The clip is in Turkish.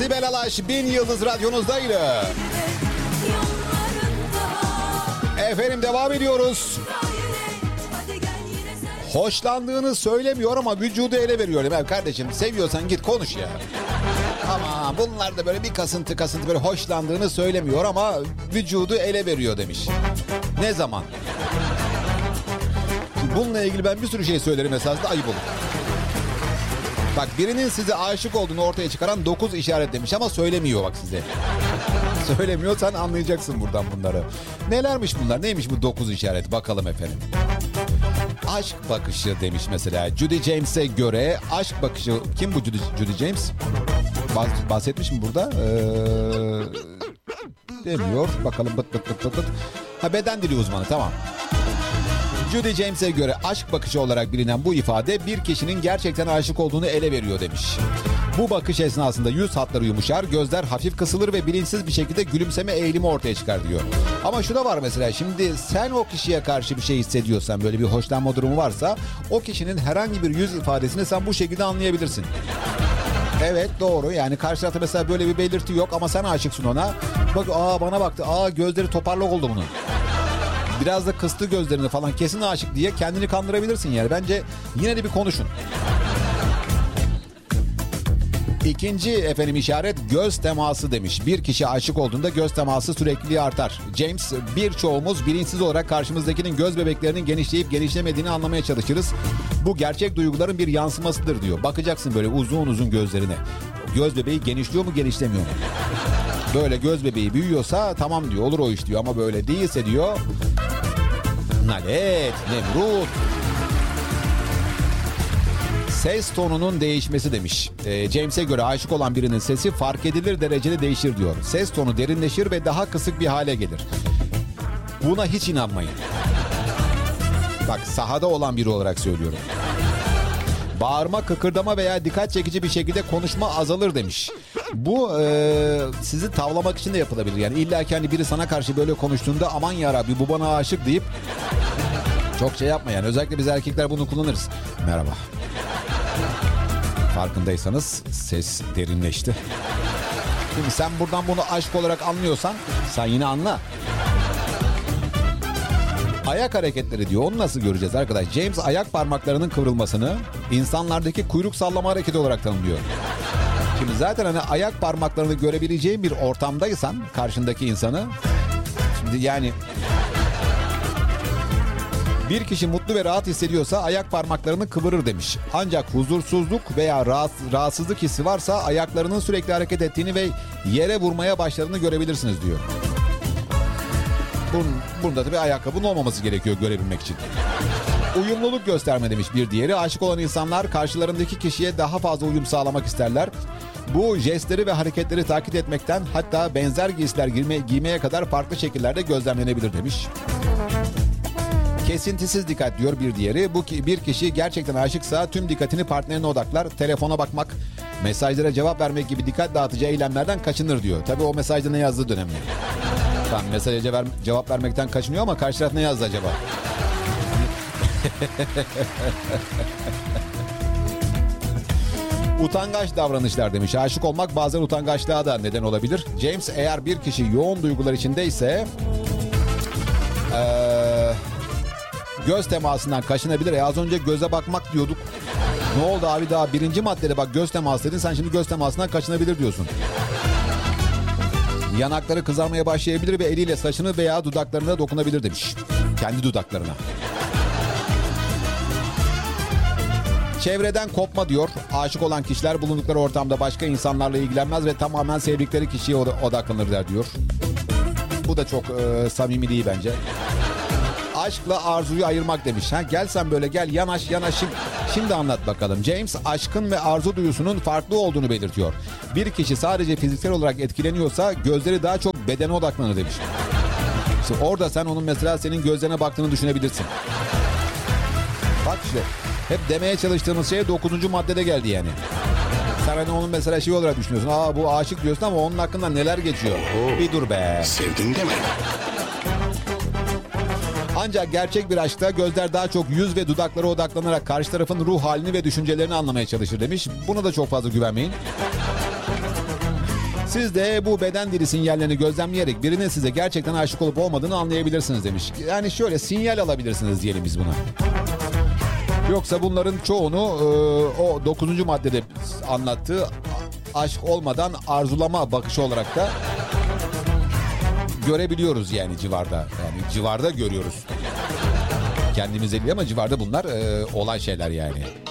Sibel Alaş, Bin Yıldız Radyonuzdaydı. Efendim devam ediyoruz. Hoşlandığını söylemiyor ama vücudu ele veriyor. Ya kardeşim, seviyorsan git konuş ya. Ama bunlar da böyle bir kasıntı böyle hoşlandığını söylemiyor ama vücudu ele veriyor demiş. Ne zaman? Şimdi bununla ilgili ben bir sürü şey söylerim, esasında ayıp olur. Bak, birinin size aşık olduğunu ortaya çıkaran 9 işaret demiş ama söylemiyor bak size. Söylemiyorsan anlayacaksın buradan bunları. Nelermiş bunlar? Neymiş bu 9 işaret? Bakalım efendim. Aşk bakışı demiş mesela. Judy James'e göre aşk bakışı... Kim bu Judy James? Bahsetmiş mi burada? Demiyor. Bakalım bıt. Ha, beden dili uzmanı, tamam. Judy James'e göre aşk bakışı olarak bilinen bu ifade bir kişinin gerçekten aşık olduğunu ele veriyor demiş. Bu bakış esnasında yüz hatları yumuşar, gözler hafif kısılır ve bilinçsiz bir şekilde gülümseme eğilimi ortaya çıkar diyor. Ama şu da var mesela, şimdi sen o kişiye karşı bir şey hissediyorsan, böyle bir hoşlanma durumu varsa o kişinin herhangi bir yüz ifadesini sen bu şekilde anlayabilirsin. Evet, doğru, yani karşı tarafta mesela böyle bir belirti yok ama sen aşıksın ona. Bak, bana baktı, gözleri toparlak oldu bunun. Biraz da kıstı gözlerini falan, kesin aşık diye kendini kandırabilirsin yani. Bence yine de bir konuşun. İkinci efendim işaret göz teması demiş. Bir kişi aşık olduğunda göz teması sürekliliği artar. James, birçoğumuz bilinçsiz olarak karşımızdakinin göz bebeklerinin genişleyip genişlemediğini anlamaya çalışırız. Bu gerçek duyguların bir yansımasıdır diyor. Bakacaksın böyle uzun uzun gözlerine. Göz bebeği genişliyor mu, genişlemiyor mu? Böyle göz bebeği büyüyorsa tamam diyor, olur o iş diyor. Ama böyle değilse diyor, nalet, Nemrut. Ses tonunun değişmesi demiş. James'e göre aşık olan birinin sesi fark edilir derecede değişir diyor. Ses tonu derinleşir ve daha kısık bir hale gelir. Buna hiç inanmayın. Bak, sahada olan biri olarak söylüyorum. Bağırma, kıkırdama veya dikkat çekici bir şekilde konuşma azalır demiş. Bu sizi tavlamak için de yapılabilir. Yani illa ki hani biri sana karşı böyle konuştuğunda aman yarabbi bu bana aşık deyip çok şey yapma yani. Özellikle biz erkekler bunu kullanırız. Merhaba. Farkındaysanız ses derinleşti. Şimdi sen buradan bunu aşk olarak anlıyorsan sen yine anla. Ayak hareketleri diyor. Onu nasıl göreceğiz arkadaş? James ayak parmaklarının kıvrılmasını insanlardaki kuyruk sallama hareketi olarak tanımlıyor. Şimdi zaten hani ayak parmaklarını görebileceğin bir ortamdaysan karşındaki insanı, şimdi yani bir kişi mutlu ve rahat hissediyorsa ayak parmaklarını kıvırır demiş. Ancak huzursuzluk veya rahatsızlık hissi varsa ayaklarının sürekli hareket ettiğini ve yere vurmaya başladığını görebilirsiniz diyor. Bunda tabii ayakkabının olmaması gerekiyor görebilmek için. Uyumluluk gösterme demiş bir diğeri. Aşık olan insanlar karşılarındaki kişiye daha fazla uyum sağlamak isterler. Bu jestleri ve hareketleri takip etmekten hatta benzer giysiler giymeye kadar farklı şekillerde gözlemlenebilir demiş. Kesintisiz dikkat diyor bir diğeri. Bir kişi gerçekten aşıksa tüm dikkatini partnerine odaklar. Telefona bakmak, mesajlara cevap vermek gibi dikkat dağıtıcı eylemlerden kaçınır diyor. Tabii o mesajda ne yazdığı önemli. Tamam, mesaja cevap vermekten kaçınıyor ama karşı taraf ne yazdı acaba? Utangaç davranışlar demiş. Aşık olmak bazen utangaçlığa da neden olabilir. James, eğer bir kişi yoğun duygular içindeyse göz temasından kaçınabilir. Az önce göze bakmak diyorduk. Ne oldu abi, daha birinci maddede bak göz teması dedin, sen şimdi göz temasından kaçınabilir diyorsun. Yanakları kızarmaya başlayabilir ve eliyle saçını veya dudaklarına dokunabilir demiş. Kendi dudaklarına. Çevreden kopma diyor. Aşık olan kişiler bulundukları ortamda başka insanlarla ilgilenmez ve tamamen sevdikleri kişiye odaklanırlar diyor. Bu da çok samimi değil bence. Aşkla arzuyu ayırmak demiş. Gel sen böyle gel, yanaş. Şimdi anlat bakalım. James aşkın ve arzu duyusunun farklı olduğunu belirtiyor. Bir kişi sadece fiziksel olarak etkileniyorsa gözleri daha çok bedene odaklanır demiş. İşte orada sen onun mesela senin gözlerine baktığını düşünebilirsin. Bak işte hep demeye çalıştığımız şey 9. maddede geldi yani. Sen hani onun mesela şey olarak düşünüyorsun. Bu aşık diyorsun ama onun hakkında neler geçiyor? Bir dur be. Sevdin deme. Ancak gerçek bir aşkta gözler daha çok yüz ve dudaklara odaklanarak karşı tarafın ruh halini ve düşüncelerini anlamaya çalışır demiş. Buna da çok fazla güvenmeyin. Siz de bu beden dili sinyallerini gözlemleyerek birinin size gerçekten aşık olup olmadığını anlayabilirsiniz demiş. Yani şöyle sinyal alabilirsiniz diyelim biz buna. Yoksa bunların çoğunu o 9. maddede anlattığı aşk olmadan arzulama bakışı olarak da görebiliyoruz yani civarda. Yani civarda görüyoruz. Kendimize değil ama civarda bunlar olan şeyler yani.